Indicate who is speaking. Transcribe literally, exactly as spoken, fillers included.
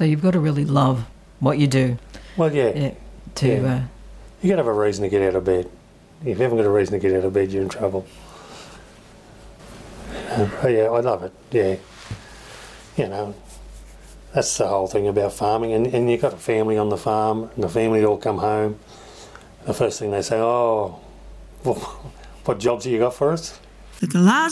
Speaker 1: So you've got to really love what you do.
Speaker 2: Well, yeah.
Speaker 1: yeah to
Speaker 2: yeah.
Speaker 1: Uh,
Speaker 2: you got to have a reason to get out of bed. If you haven't got a reason to get out of bed, you're in trouble. Uh, yeah, I love it. Yeah. You know, that's the whole thing about farming. And, and you've got a family on the farm, and the family all come home. The first thing they say, oh, well, what jobs have you got for us?
Speaker 3: At the last